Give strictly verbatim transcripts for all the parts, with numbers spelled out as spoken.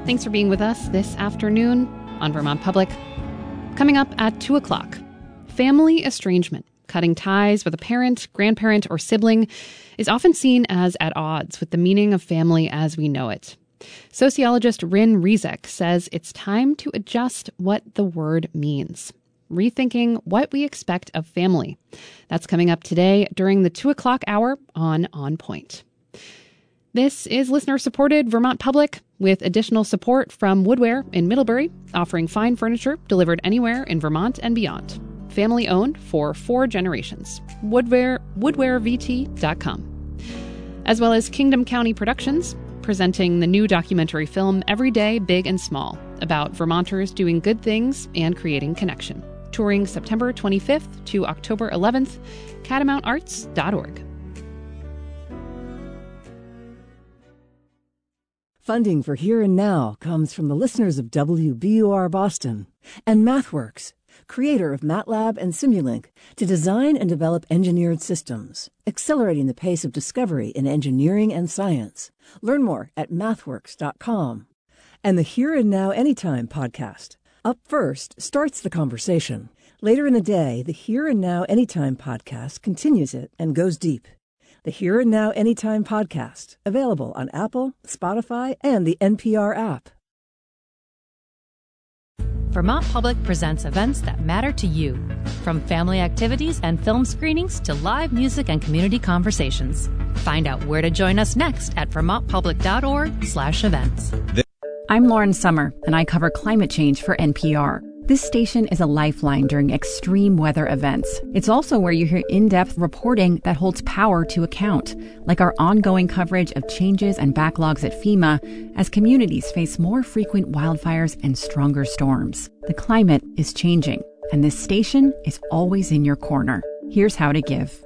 Thanks for being with us this afternoon on Vermont Public. Coming up at two o'clock, family estrangement, cutting ties with a parent, grandparent, or sibling, is often seen as at odds with the meaning of family as we know it. Sociologist Rin Rizek says it's time to adjust what the word means, rethinking what we expect of family. That's coming up today during the two o'clock hour on On Point. This is listener-supported Vermont Public, with additional support from Woodware in Middlebury, offering fine furniture delivered anywhere in Vermont and beyond. Family-owned for four generations. Woodware, woodware v t dot com. As well as Kingdom County Productions, presenting the new documentary film Every Day, Big and Small, about Vermonters doing good things and creating connection. Touring September twenty-fifth to October eleventh, catamount arts dot org. Funding for Here and Now comes from the listeners of W B U R Boston and MathWorks, creator of MATLAB and Simulink, to design and develop engineered systems, accelerating the pace of discovery in engineering and science. Learn more at mathworks dot com. And the Here and Now Anytime podcast. Up First starts the conversation. Later in the day, the Here and Now Anytime podcast continues it and goes deep. The Here and Now Anytime podcast, available on Apple, Spotify, and the N P R app. Vermont Public presents events that matter to you, from family activities and film screenings to live music and community conversations. Find out where to join us next at vermont public dot org slash events. I'm Lauren Summer, and I cover climate change for N P R. This station is a lifeline during extreme weather events. It's also where you hear in-depth reporting that holds power to account, like our ongoing coverage of changes and backlogs at FEMA as communities face more frequent wildfires and stronger storms. The climate is changing, and this station is always in your corner. Here's how to give.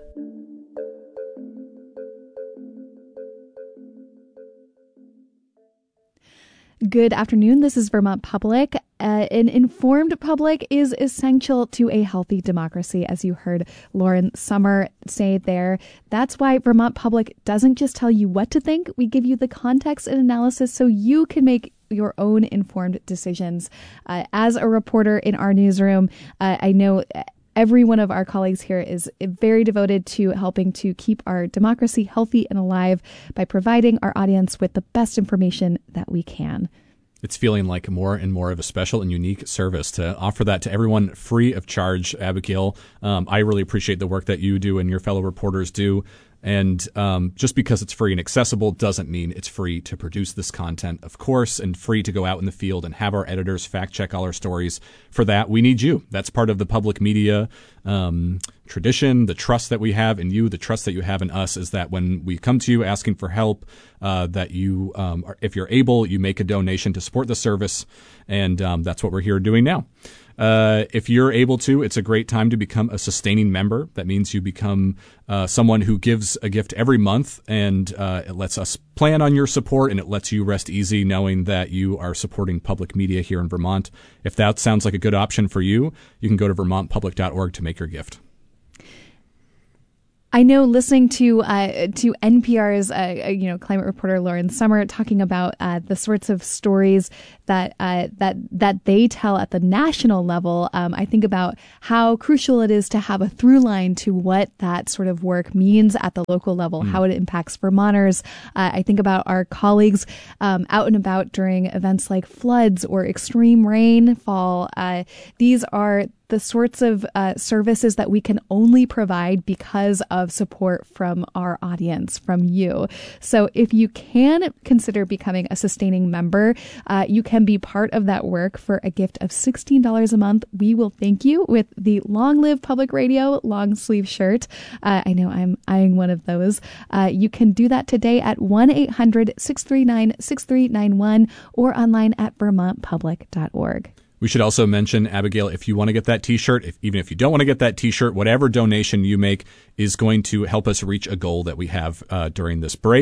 Good afternoon. This is Vermont Public. Uh, an informed public is essential to a healthy democracy, as you heard Lauren Summer say there. That's why Vermont Public doesn't just tell you what to think. We give you the context and analysis so you can make your own informed decisions. Uh, as a reporter in our newsroom, uh, I know every one of our colleagues here is very devoted to helping to keep our democracy healthy and alive by providing our audience with the best information that we can. It's feeling like more and more of a special and unique service to offer that to everyone free of charge, Abigail. Um, I really appreciate the work that you do and your fellow reporters do. And um, just because it's free and accessible doesn't mean it's free to produce this content, of course, and free to go out in the field and have our editors fact check all our stories. For that, we need you. That's part of the public media um, tradition, the trust that we have in you, the trust that you have in us is that when we come to you asking for help, uh, that you, um, are, if you're able, you make a donation to support the service. And um, that's what we're here doing now. Uh, if you're able to, it's a great time to become a sustaining member. That means you become uh, someone who gives a gift every month, and uh, it lets us plan on your support, and it lets you rest easy knowing that you are supporting public media here in Vermont. If that sounds like a good option for you, you can go to vermont public dot org to make your gift. I know listening to uh, to N P R's uh, you know climate reporter Lauren Summer talking about uh, the sorts of stories that uh, that that they tell at the national level, um, I think about how crucial it is to have a through line to what that sort of work means at the local level, mm. how it impacts Vermonters. Uh, I think about our colleagues um, out and about during events like floods or extreme rainfall. Uh, these are the sorts of uh, services that we can only provide because of support from our audience, from you. So if you can consider becoming a sustaining member, uh, you can be part of that work for a gift of sixteen dollars a month. We will thank you with the Long Live Public Radio long sleeve shirt. Uh, I know I'm eyeing one of those. Uh, you can do that today at one eight hundred six three nine six three nine one or online at vermont public dot org. We should also mention, Abigail, if you want to get that T-shirt, if, even if you don't want to get that T-shirt, whatever donation you make is going to help us reach a goal that we have uh, during this break.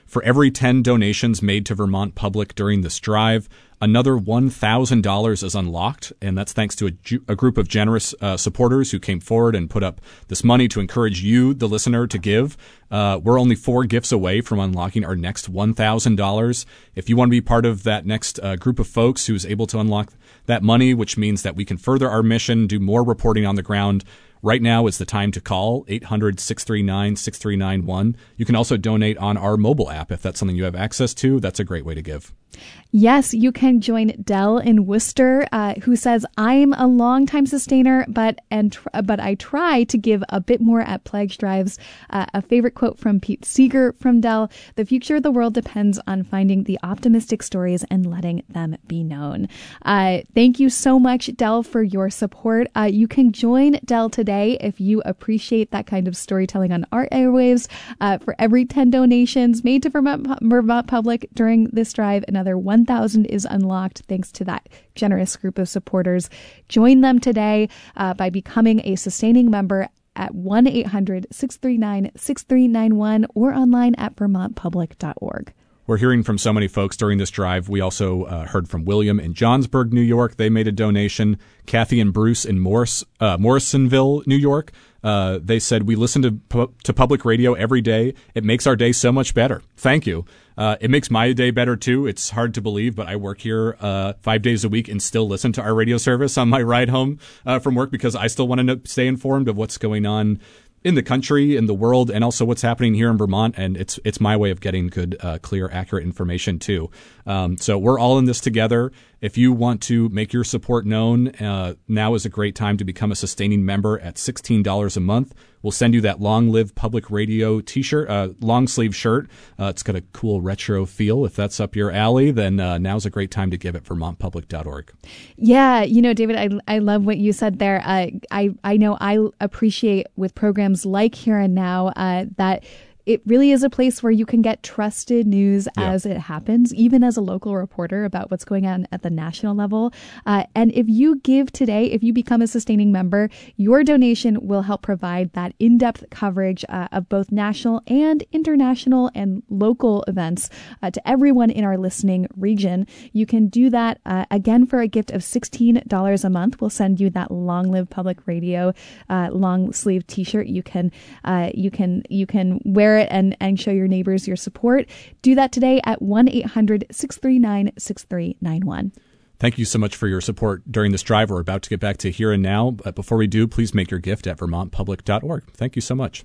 For every ten donations made to Vermont Public during this drive, another one thousand dollars is unlocked, and that's thanks to a, ju- a group of generous uh, supporters who came forward and put up this money to encourage you, the listener, to give. Uh, we're only four gifts away from unlocking our next one thousand dollars. If you want to be part of that next uh, group of folks who's able to unlock that money, which means that we can further our mission, do more reporting on the ground, right now is the time to call eight hundred, six three nine, six three nine one. You can also donate on our mobile app if that's something you have access to. That's a great way to give. Yes, you can join Dell in Worcester, uh, who says, I'm a longtime sustainer, but and tr- but I try to give a bit more at pledge drives. Uh, a favorite quote from Pete Seeger from Dell: the future of the world depends on finding the optimistic stories and letting them be known. Uh, thank you so much, Dell, for your support. Uh, you can join Dell today if you appreciate that kind of storytelling on our airwaves. Uh, for every ten donations made to Vermont, Vermont Public during this drive, another one thousand is unlocked thanks to that generous group of supporters. Join them today uh, by becoming a sustaining member at one eight hundred, six three nine, six three nine one or online at vermont public dot org. We're hearing from so many folks during this drive. We also uh, heard from William in Johnsburg, New York. They made a donation. Kathy and Bruce in Morris, uh, Morrisonville, New York. Uh, they said, we listen to pu- to public radio every day. It makes our day so much better. Thank you. Uh, it makes my day better, too. It's hard to believe, but I work here uh, five days a week and still listen to our radio service on my ride home uh, from work because I still want to stay informed of what's going on in the country, in the world, and also what's happening here in Vermont. And it's it's my way of getting good, uh, clear, accurate information, too. Um, so we're all in this together. If you want to make your support known, uh, now is a great time to become a sustaining member at sixteen dollars a month. We'll send you that Long Live Public Radio t-shirt, uh, long sleeve shirt. Uh, it's got a cool retro feel. If that's up your alley, then uh, now's a great time to give at vermont public dot org. Yeah, you know, David, I I love what you said there. Uh, I, I know I appreciate with programs like Here and Now uh, that it really is a place where you can get trusted news yeah. as it happens, even as a local reporter, about what's going on at the national level. Uh, and if you give today, if you become a sustaining member, your donation will help provide that in-depth coverage uh, of both national and international and local events uh, to everyone in our listening region. You can do that, uh, again, for a gift of sixteen dollars a month. We'll send you that Long Live Public Radio uh, long sleeve t-shirt. You can, uh, you can, you can wear it and, and show your neighbors your support. Do that today at one eight hundred, six three nine, six three nine one. Thank you so much for your support during this drive. We're about to get back to Here and Now, but before we do, please make your gift at vermont public dot org. Thank you so much.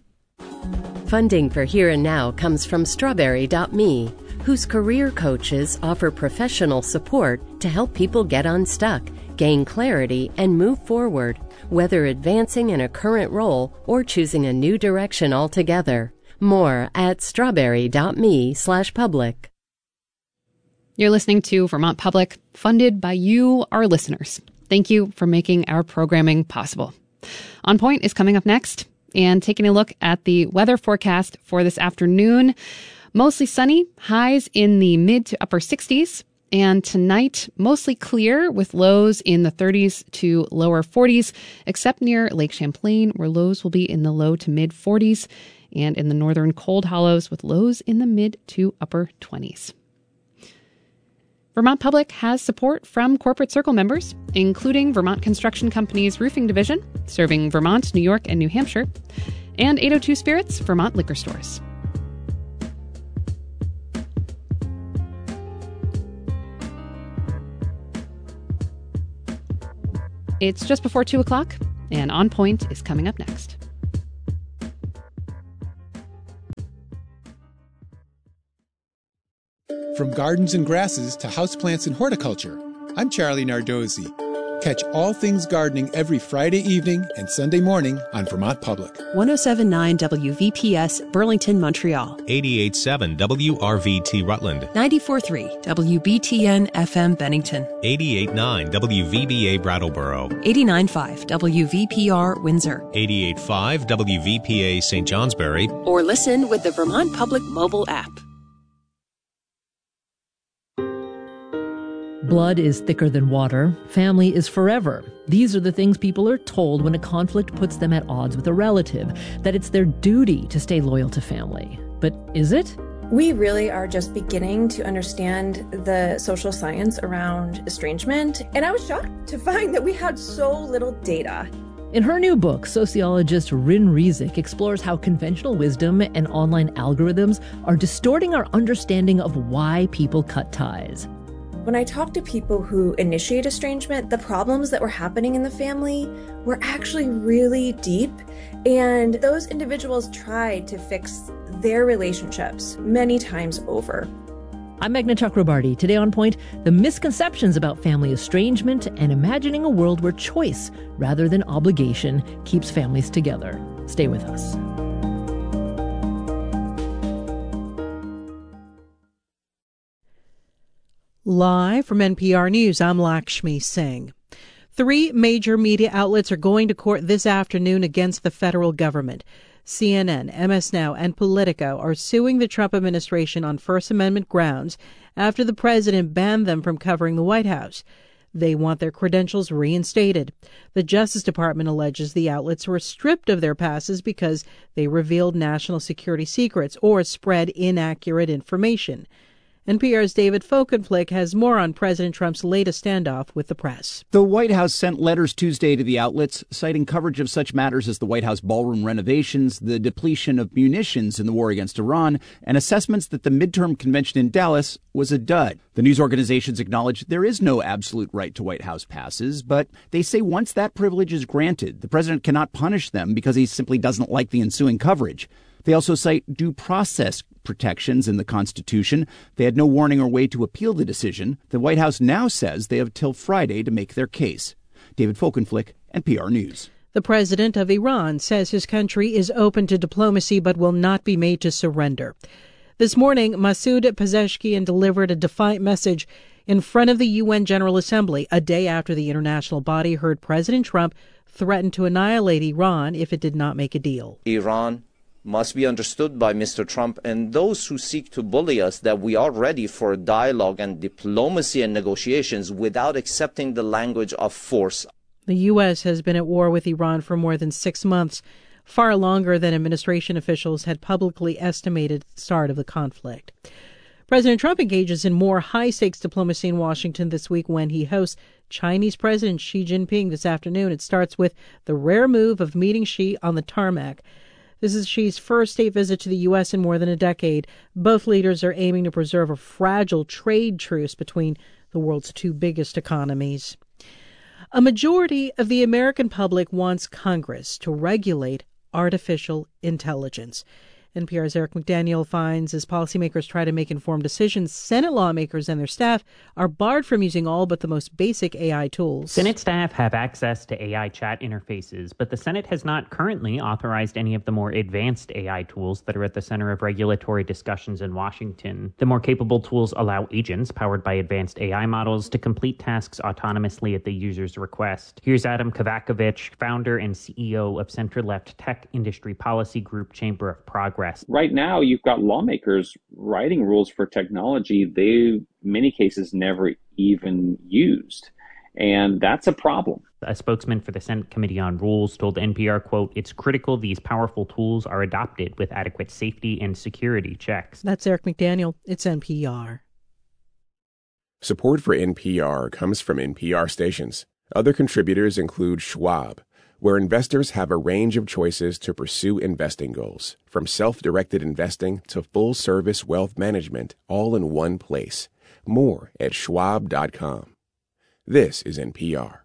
Funding for Here and Now comes from strawberry dot me, whose career coaches offer professional support to help people get unstuck, gain clarity, and move forward, whether advancing in a current role or choosing a new direction altogether. More at strawberry dot me slash public. You're listening to Vermont Public, funded by you, our listeners. Thank you for making our programming possible. On Point is coming up next, and taking a look at the weather forecast for this afternoon. Mostly sunny, highs in the mid to upper sixties. And tonight, mostly clear with lows in the thirties to lower forties, except near Lake Champlain, where lows will be in the low to mid forties, and in the northern cold hollows with lows in the mid to upper twenties. Vermont Public has support from Corporate Circle members, including Vermont Construction Company's Roofing Division, serving Vermont, New York, and New Hampshire, and eight oh two Spirits, Vermont liquor stores. It's just before two o'clock, and On Point is coming up next. From gardens and grasses to houseplants and horticulture, I'm Charlie Nardozzi. Catch all things gardening every Friday evening and Sunday morning on Vermont Public. one oh seven point nine W V P S, Burlington, Montreal. eighty-eight point seven W R V T, Rutland. ninety-four point three W B T N F M, Bennington. eighty-eight point nine W V B A, Brattleboro. eighty-nine point five W V P R, Windsor. eighty-eight point five W V P A, Saint Johnsbury. Or listen with the Vermont Public mobile app. Blood is thicker than water. Family is forever. These are the things people are told when a conflict puts them at odds with a relative, that it's their duty to stay loyal to family. But is it? We really are just beginning to understand the social science around estrangement, and I was shocked to find that we had so little data. In her new book, sociologist Rin Rizik explores how conventional wisdom and online algorithms are distorting our understanding of why people cut ties. When I talked to people who initiate estrangement, the problems that were happening in the family were actually really deep, and those individuals tried to fix their relationships many times over. I'm Meghna Chakrabarty. Today on Point, the misconceptions about family estrangement and imagining a world where choice rather than obligation keeps families together. Stay with us. Live from N P R News, I'm Lakshmi Singh. Three major media outlets are going to court this afternoon against the federal government. C N N, M S Now, and Politico are suing the Trump administration on First Amendment grounds after the president banned them from covering the White House. They want their credentials reinstated. The Justice Department alleges the outlets were stripped of their passes because they revealed national security secrets or spread inaccurate information. N P R's David Folkenflik has more on President Trump's latest standoff with the press. The White House sent letters Tuesday to the outlets, citing coverage of such matters as the White House ballroom renovations, the depletion of munitions in the war against Iran, and assessments that the midterm convention in Dallas was a dud. The news organizations acknowledge there is no absolute right to White House passes, but they say once that privilege is granted, the president cannot punish them because he simply doesn't like the ensuing coverage. They also cite due process protections in the Constitution. They had no warning or way to appeal the decision. The White House now says they have till Friday to make their case. David Folkenflik, N P R News. The president of Iran says his country is open to diplomacy but will not be made to surrender. This morning, Masoud Pezeshkian delivered a defiant message in front of the U N General Assembly a day after the international body heard President Trump threaten to annihilate Iran if it did not make a deal. Iran must be understood by Mister Trump and those who seek to bully us that we are ready for dialogue and diplomacy and negotiations without accepting the language of force. The U S has been at war with Iran for more than six months, far longer than administration officials had publicly estimated at the start of the conflict. President Trump engages in more high-stakes diplomacy in Washington this week when he hosts Chinese President Xi Jinping this afternoon. It starts with the rare move of meeting Xi on the tarmac. This is Xi's first state visit to the U S in more than a decade. Both leaders are aiming to preserve a fragile trade truce between the world's two biggest economies. A majority of the American public wants Congress to regulate artificial intelligence. N P R's Eric McDaniel finds as policymakers try to make informed decisions, Senate lawmakers and their staff are barred from using all but the most basic A I tools. Senate staff have access to A I chat interfaces, but the Senate has not currently authorized any of the more advanced A I tools that are at the center of regulatory discussions in Washington. The more capable tools allow agents powered by advanced A I models to complete tasks autonomously at the user's request. Here's Adam Kovakovich, founder and C E O of center-left tech industry policy group Chamber of Progress. Right now, you've got lawmakers writing rules for technology they, in many cases, never even used. And that's a problem. A spokesman for the Senate Committee on Rules told N P R, quote, "It's critical these powerful tools are adopted with adequate safety and security checks." That's Eric McDaniel. It's N P R. Support for N P R comes from N P R stations. Other contributors include Schwab, where investors have a range of choices to pursue investing goals, from self-directed investing to full-service wealth management, all in one place. More at schwab dot com. This is N P R.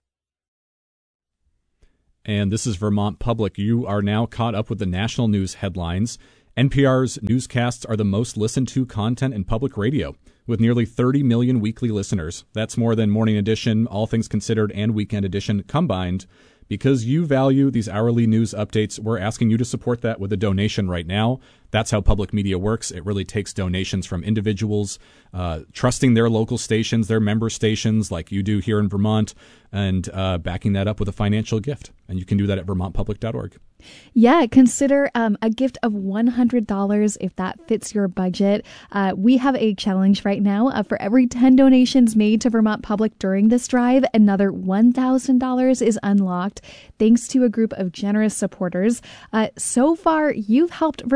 And this is Vermont Public. You are now caught up with the national news headlines. N P R's newscasts are the most listened to content in public radio, with nearly thirty million weekly listeners. That's more than Morning Edition, All Things Considered, and Weekend Edition combined. Because you value these hourly news updates, we're asking you to support that with a donation right now. That's how public media works. It really takes donations from individuals, uh, trusting their local stations, their member stations, like you do here in Vermont, and uh, backing that up with a financial gift. And you can do that at vermont public dot org. Yeah, consider um, a gift of one hundred dollars if that fits your budget. Uh, we have a challenge right now. Uh, for every ten donations made to Vermont Public during this drive, another one thousand dollars is unlocked thanks to a group of generous supporters. Uh, so far, you've helped Vermont Public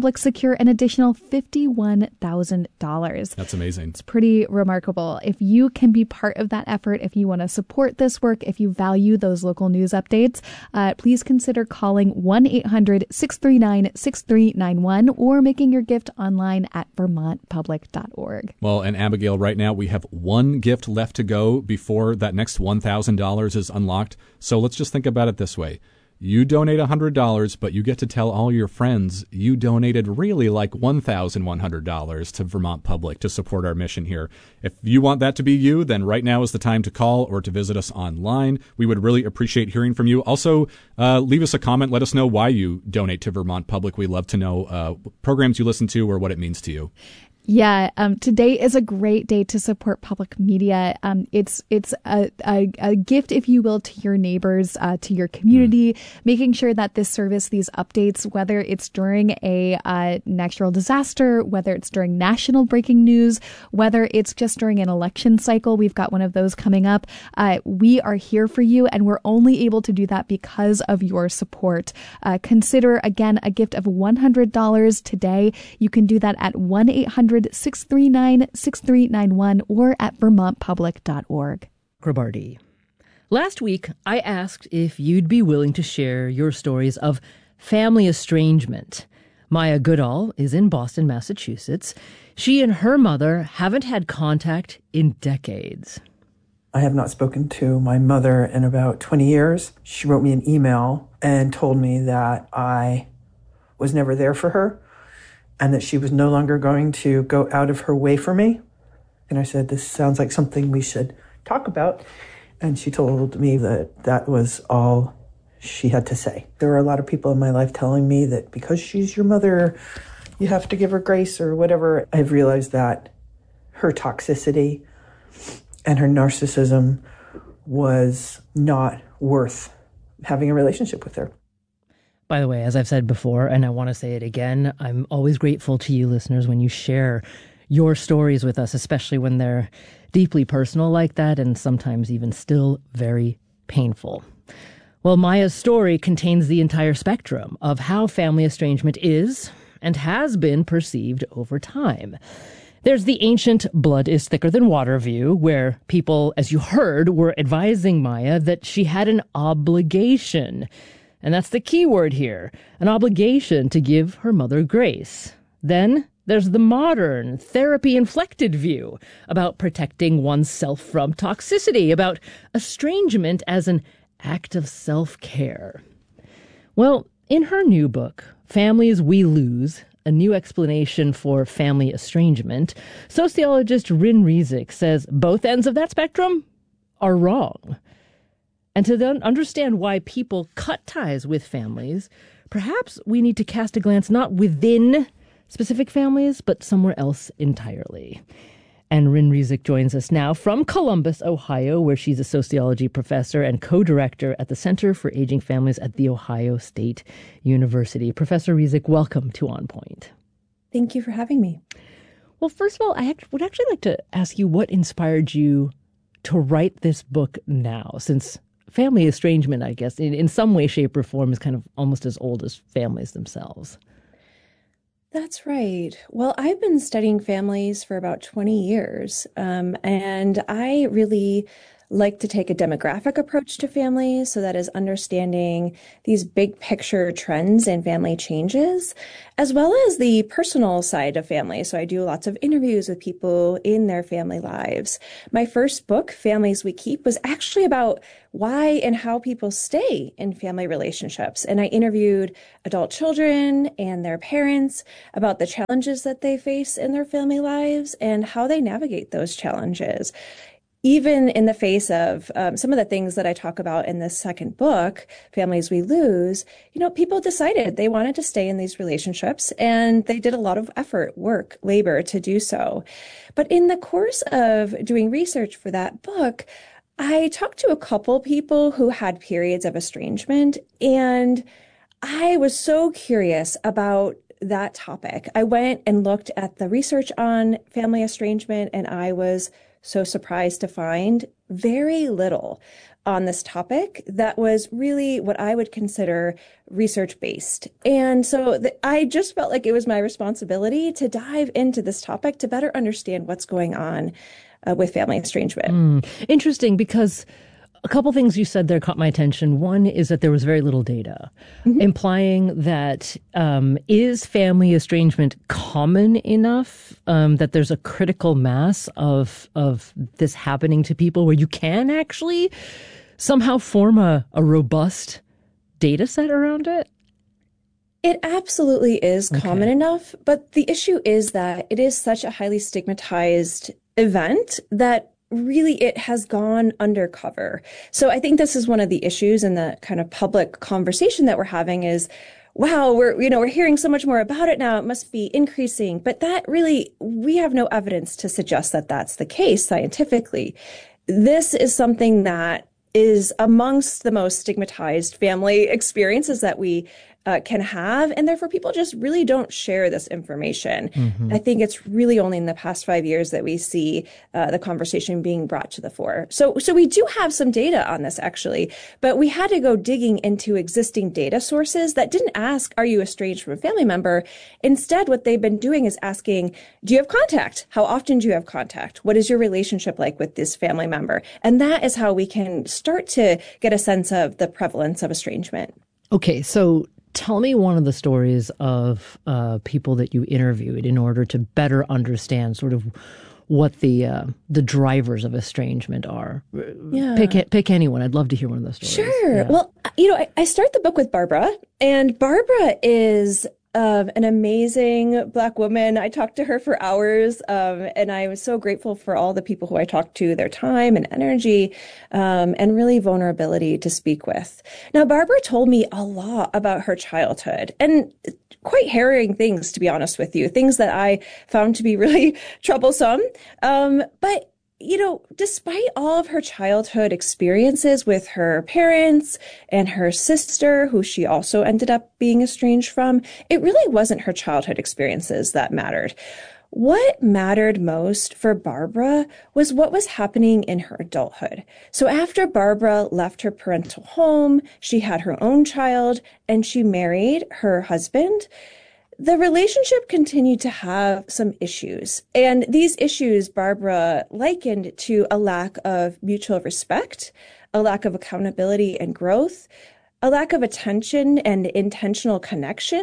Public secure an additional fifty-one thousand dollars. That's amazing. It's pretty remarkable. If you can be part of that effort, if you want to support this work, if you value those local news updates, uh, please consider calling one eight hundred six three nine six three nine one or making your gift online at vermont public dot org. Well, and Abigail, right now we have one gift left to go before that next one thousand dollars is unlocked. So let's just think about it this way. You donate one hundred dollars, but you get to tell all your friends you donated really like one thousand one hundred dollars to Vermont Public to support our mission here. If you want that to be you, then right now is the time to call or to visit us online. We would really appreciate hearing from you. Also, uh, leave us a comment. Let us know why you donate to Vermont Public. We love to know uh, programs you listen to or what it means to you. Yeah, um, today is a great day to support public media. Um, it's it's a, a, a gift, if you will, to your neighbors, uh, to your community, mm. making sure that this service, these updates, whether it's during a uh, natural disaster, whether it's during national breaking news, whether it's just during an election cycle, we've got one of those coming up. Uh, we are here for you, and we're only able to do that because of your support. Uh, consider, again, a gift of one hundred dollars today. You can do that at one eight hundred six three nine six three nine one or at vermont public dot org. Chakrabarti. Last week, I asked if you'd be willing to share your stories of family estrangement. Maya Goodall is in Boston, Massachusetts. She and her mother haven't had contact in decades. I have not spoken to my mother in about twenty years. She wrote me an email and told me that I was never there for her, and that she was no longer going to go out of her way for me. And I said, this sounds like something we should talk about. And she told me that that was all she had to say. There were a lot of people in my life telling me that because she's your mother, you have to give her grace or whatever. I've realized that her toxicity and her narcissism was not worth having a relationship with her. By the way, as I've said before, and I want to say it again, I'm always grateful to you listeners when you share your stories with us, especially when they're deeply personal like that and sometimes even still very painful. Well, Maya's story contains the entire spectrum of how family estrangement is and has been perceived over time. There's the ancient blood is thicker than water view, where people, as you heard, were advising Maya that she had an obligation. And that's the key word here, an obligation to give her mother grace. Then there's the modern, therapy-inflected view about protecting oneself from toxicity, about estrangement as an act of self-care. Well, in her new book, Families We Lose, A New Explanation for Family Estrangement, sociologist Rin Rezic says both ends of that spectrum are wrong. And to then understand why people cut ties with families, perhaps we need to cast a glance not within specific families, but somewhere else entirely. And Rin Rezic joins us now from Columbus, Ohio, where she's a sociology professor and co-director at the Center for Aging Families at The Ohio State University. Professor Rezic, welcome to On Point. Thank you for having me. Well, first of all, I would actually like to ask you what inspired you to write this book now, since family estrangement, I guess, in, in some way, shape, or form is kind of almost as old as families themselves. That's right. Well, I've been studying families for about twenty years, um, and I really like to take a demographic approach to families. So that is understanding these big picture trends in family changes, as well as the personal side of families. So I do lots of interviews with people in their family lives. My first book, Families We Keep, was actually about why and how people stay in family relationships. And I interviewed adult children and their parents about the challenges that they face in their family lives and how they navigate those challenges. Even in the face of um, some of the things that I talk about in this second book, Families We Lose, you know, people decided they wanted to stay in these relationships, and they did a lot of effort, work, labor to do so. But in the course of doing research for that book, I talked to a couple people who had periods of estrangement, and I was so curious about that topic. I went and looked at the research on family estrangement, and I was so surprised to find very little on this topic that was really what I would consider research-based. And so the, I just felt like it was my responsibility to dive into this topic to better understand what's going on uh, with family estrangement. Mm. Interesting, because a couple things you said there caught my attention. One is that there was very little data, mm-hmm. implying that um, is family estrangement common enough um, that there's a critical mass of of this happening to people where you can actually somehow form a, a robust data set around it? It absolutely is okay. common enough, but the issue is that it is such a highly stigmatized event that really it has gone undercover. So I think this is one of the issues in the kind of public conversation that we're having is, wow, we're, you know, we're hearing so much more about it now. It must be increasing. But that really, we have no evidence to suggest that that's the case scientifically. This is something that is amongst the most stigmatized family experiences that we uh, can have. And therefore, people just really don't share this information. Mm-hmm. I think it's really only in the past five years that we see uh, the conversation being brought to the fore. So, so we do have some data on this, actually, but we had to go digging into existing data sources that didn't ask, are you estranged from a family member? Instead, what they've been doing is asking, do you have contact? How often do you have contact? What is your relationship like with this family member? And that is how we can start to get a sense of the prevalence of estrangement. Okay, so tell me one of the stories of uh, people that you interviewed in order to better understand sort of what the uh, the drivers of estrangement are. Yeah. Pick pick anyone. I'd love to hear one of those stories. Sure. Yeah. Well, you know, I, I start the book with Barbara, and Barbara is Um, an amazing Black woman. I talked to her for hours, um, and I was so grateful for all the people who I talked to, their time and energy, um, and really vulnerability to speak with. Now, Barbara told me a lot about her childhood, and quite harrowing things, to be honest with you, things that I found to be really troublesome. Um, but you know, despite all of her childhood experiences with her parents and her sister, who she also ended up being estranged from, it really wasn't her childhood experiences that mattered. What mattered most for Barbara was what was happening in her adulthood. So after Barbara left her parental home, she had her own child, and she married her husband. The relationship continued to have some issues, and these issues Barbara likened to a lack of mutual respect, a lack of accountability and growth, a lack of attention and intentional connection,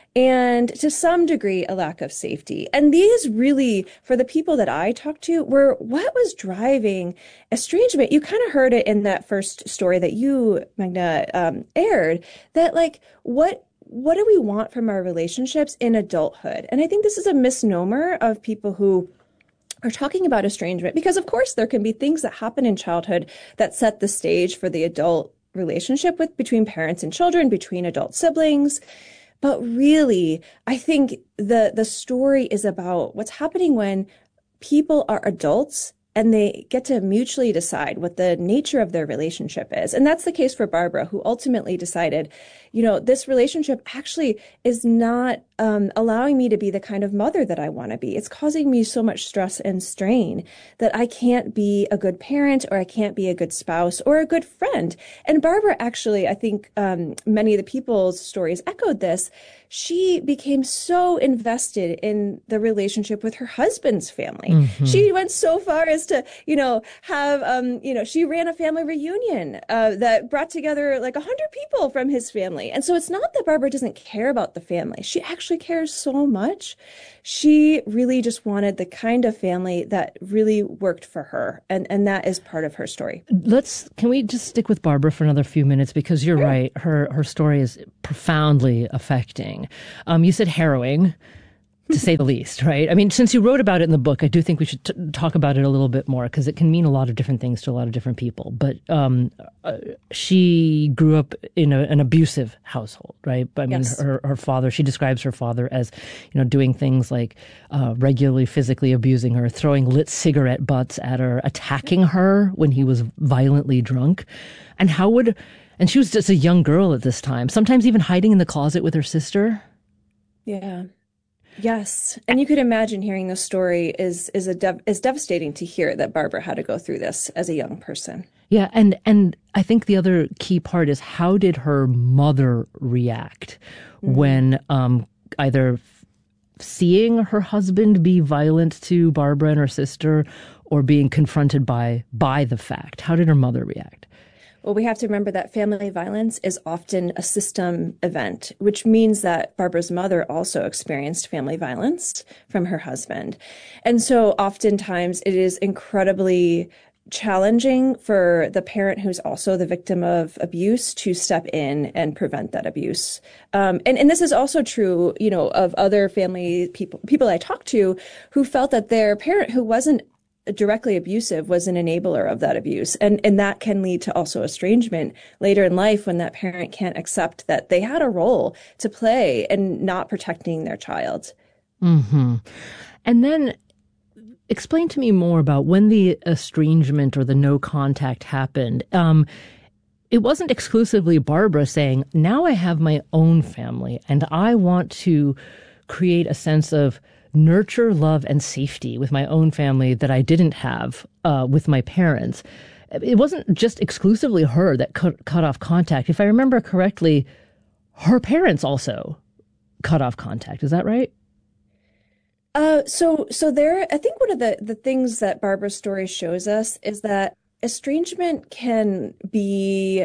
and to some degree, a lack of safety. And these really, for the people that I talked to, were what was driving estrangement. You kind of heard it in that first story that you, Magna, um, aired, that like, what What do we want from our relationships in adulthood? And I think this is a misnomer of people who are talking about estrangement, because of course there can be things that happen in childhood that set the stage for the adult relationship with between parents and children, between adult siblings. But really, I think the the story is about what's happening when people are adults and they get to mutually decide what the nature of their relationship is. And that's the case for Barbara, who ultimately decided, you know, this relationship actually is not um, allowing me to be the kind of mother that I want to be. It's causing me so much stress and strain that I can't be a good parent, or I can't be a good spouse or a good friend. And Barbara actually, I think um, many of the people's stories echoed this. She became so invested in the relationship with her husband's family. Mm-hmm. She went so far as to, you know, have, um, you know, she ran a family reunion uh, that brought together like a hundred people from his family. And so it's not that Barbara doesn't care about the family. She actually cares so much. She really just wanted the kind of family that really worked for her. And, and that is part of her story. Let's, can we just stick with Barbara for another few minutes? Because you're sure. right. Her, her story is profoundly affecting. Um, you said harrowing, to say the least, right? I mean, since you wrote about it in the book, I do think we should t- talk about it a little bit more, because it can mean a lot of different things to a lot of different people. But um, uh, she grew up in a, an abusive household, right? I mean, yes. her, her father, she describes her father as, you know, doing things like uh, regularly physically abusing her, throwing lit cigarette butts at her, attacking her when he was violently drunk. And how would, and she was just a young girl at this time, sometimes even hiding in the closet with her sister. Yeah. Yes. And you could imagine hearing the story is is a dev- is devastating to hear that Barbara had to go through this as a young person. Yeah, and and I think the other key part is, how did her mother react mm-hmm. when um, either seeing her husband be violent to Barbara and her sister, or being confronted by by the fact? How did her mother react? Well, we have to remember that family violence is often a system event, which means that Barbara's mother also experienced family violence from her husband. And so oftentimes it is incredibly challenging for the parent who's also the victim of abuse to step in and prevent that abuse. Um, and, and this is also true, you know, of other family people, people I talked to who felt that their parent who wasn't directly abusive was an enabler of that abuse. And, and that can lead to also estrangement later in life when that parent can't accept that they had a role to play in not protecting their child. Mm-hmm. And then explain to me more about when the estrangement or the no contact happened. Um, it wasn't exclusively Barbara saying, now I have my own family and I want to create a sense of nurture, love, and safety with my own family that I didn't have uh, with my parents. It wasn't just exclusively her that cut, cut off contact. If I remember correctly, her parents also cut off contact. Is that right? Uh, so, so there, I think one of the, the things that Barbara's story shows us is that estrangement can be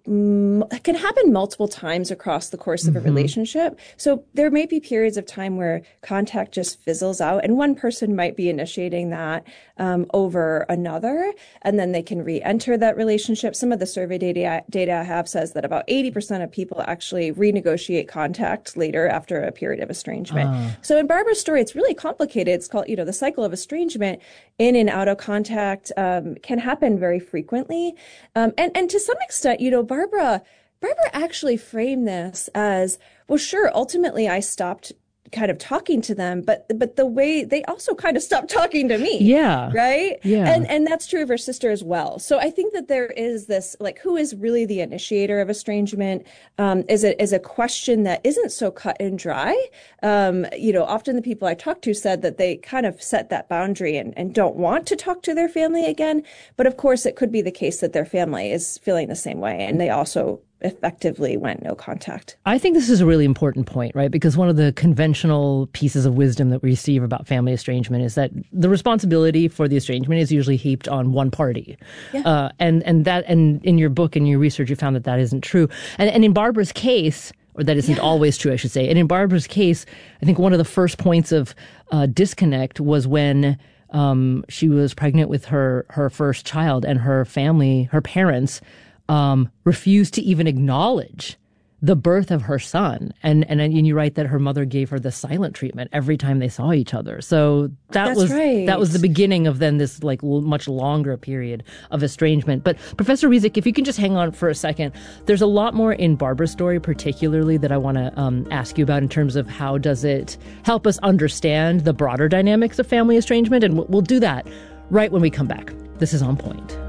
can happen multiple times across the course of a mm-hmm. relationship. So there may be periods of time where contact just fizzles out, and one person might be initiating that um, over another, and then they can re-enter that relationship. Some of the survey data, data I have says that about eighty percent of people actually renegotiate contact later after a period of estrangement. Uh. So in Barbara's story, it's really complicated. It's called, you know, the cycle of estrangement. In and out of contact um, can happen very frequently. Um, and, and to some extent, you know, Barbara, Barbara actually framed this as, well, sure, ultimately I stopped kind of talking to them, but but the way they also kind of stopped talking to me. Yeah. Right? Yeah. And and that's true of her sister as well. So I think that there is this, like, who is really the initiator of estrangement um, is a, is a question that isn't so cut and dry. Um, you know, often the people I talked to said that they kind of set that boundary and, and don't want to talk to their family again. But of course, it could be the case that their family is feeling the same way, and they also effectively went no contact. I think this is a really important point, right? Because one of the conventional pieces of wisdom that we receive about family estrangement is that the responsibility for the estrangement is usually heaped on one party. Yeah. Uh, and, and that, and in your book and your research, you found that that isn't true. And, and in Barbara's case, or that isn't yeah. always true, I should say. And in Barbara's case, I think one of the first points of uh, disconnect was when um, she was pregnant with her, her first child, and her family, her parents, Um, refused to even acknowledge the birth of her son. And, and and you write that her mother gave her the silent treatment every time they saw each other. So that That's was right. that was the beginning of then this like l- much longer period of estrangement. But Professor Rezic, if you can just hang on for a second, there's a lot more in Barbara's story particularly that I want to um, ask you about in terms of how does it help us understand the broader dynamics of family estrangement. And we'll, we'll do that right when we come back. This is On Point.